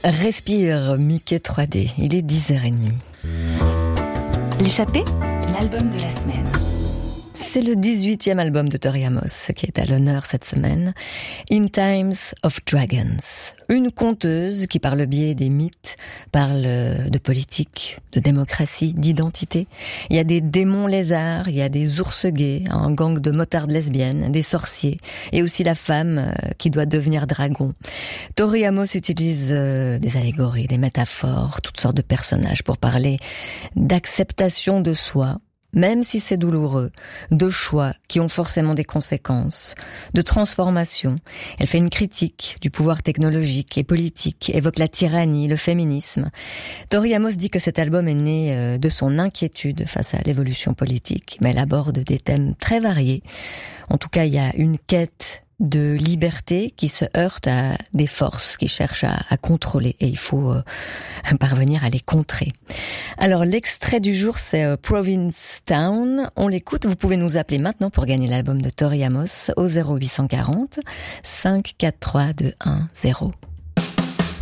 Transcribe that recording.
Respire, Mickey 3D, il est 10h30. L'échappée, l'album de la semaine. C'est le 18e album de Tori Amos qui est à l'honneur cette semaine. In Times of Dragons. Une conteuse qui, par le biais des mythes, parle de politique, de démocratie, d'identité. Il y a des démons lézards, il y a des ours gays, un gang de motardes lesbiennes, des sorciers, et aussi la femme qui doit devenir dragon. Tori Amos utilise des allégories, des métaphores, toutes sortes de personnages pour parler d'acceptation de soi, même si c'est douloureux, de choix qui ont forcément des conséquences, de transformation. Elle fait une critique du pouvoir technologique et politique, évoque la tyrannie, le féminisme. Tori Amos dit que cet album est né de son inquiétude face à l'évolution politique, mais elle aborde des thèmes très variés. En tout cas, il y a une quête de liberté qui se heurte à des forces qui cherchent à contrôler, et il faut parvenir à les contrer. Alors l'extrait du jour, c'est Provincetown. On l'écoute, vous pouvez nous appeler maintenant pour gagner l'album de Tori Amos au 0840 543 210.